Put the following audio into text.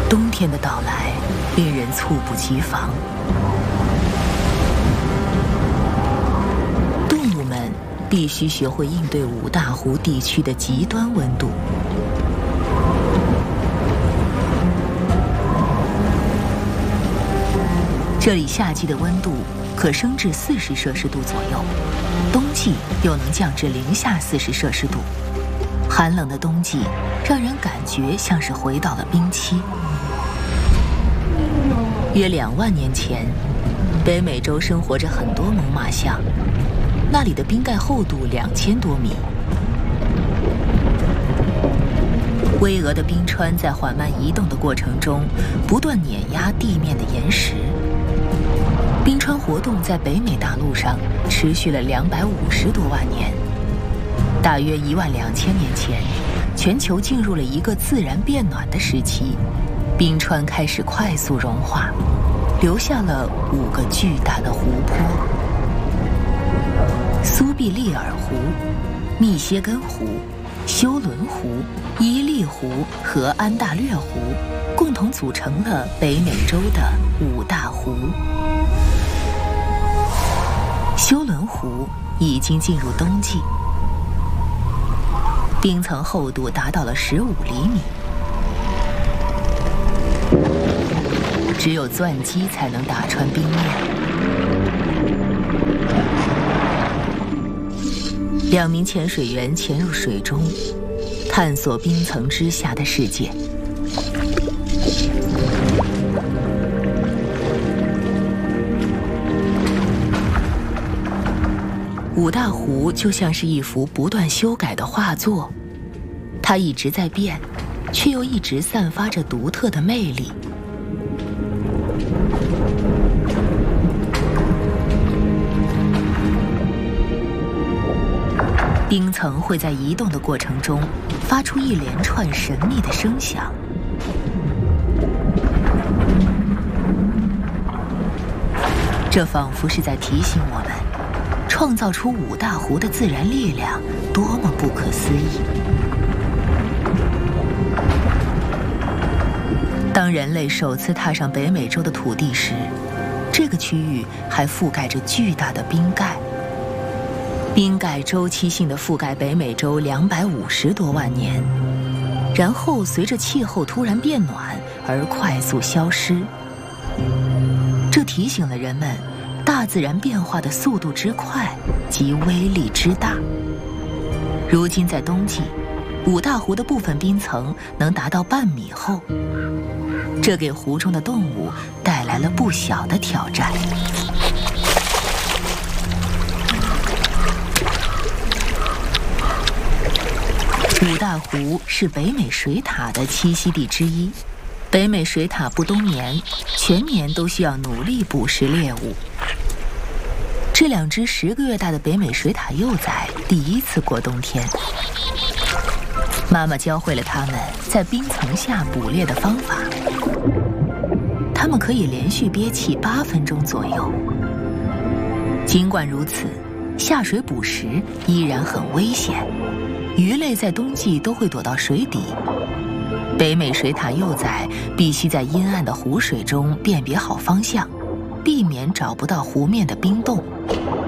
冬天的到来令人猝不及防。动物们必须学会应对五大湖地区的极端温度。这里夏季的温度可升至40摄氏度左右，冬季又能降至零下40摄氏度。寒冷的冬季让人感觉像是回到了冰期。约2万年前，北美洲生活着很多猛犸象，那里的冰盖厚度2000多米。巍峨的冰川在缓慢移动的过程中，不断碾压地面的岩石。冰川活动在北美大陆上持续了250多万年。大约12000年前，全球进入了一个自然变暖的时期，冰川开始快速融化，留下了5个巨大的湖泊：苏必利尔湖、密歇根湖、休伦湖、伊利湖和安大略湖，共同组成了北美洲的5大湖。休伦湖已经进入冬季，冰层厚度达到了15厘米，只有钻机才能打穿冰面。2名潜水员潜入水中，探索冰层之下的世界。五大湖就像是一幅不断修改的画作，它一直在变，却又一直散发着独特的魅力。冰层会在移动的过程中发出一连串神秘的声响。这仿佛是在提醒我们，创造出五大湖的自然力量多么不可思议。当人类首次踏上北美洲的土地时，这个区域还覆盖着巨大的冰盖。冰盖周期性地覆盖北美洲250多万年，然后随着气候突然变暖而快速消失。这提醒了人们大自然变化的速度之快及威力之大。如今在冬季，五大湖的部分冰层能达到半米厚，这给湖中的动物带来了不小的挑战。五大湖是北美水獭的栖息地之一。北美水獭不冬眠，全年都需要努力捕食猎物。这2只10个月大的北美水獭幼崽第一次过冬天，妈妈教会了它们在冰层下捕猎的方法。它们可以连续憋气8分钟左右。尽管如此，下水捕食依然很危险，鱼类在冬季都会躲到水底。北美水獭幼崽必须在阴暗的湖水中辨别好方向，避免找不到湖面的冰洞。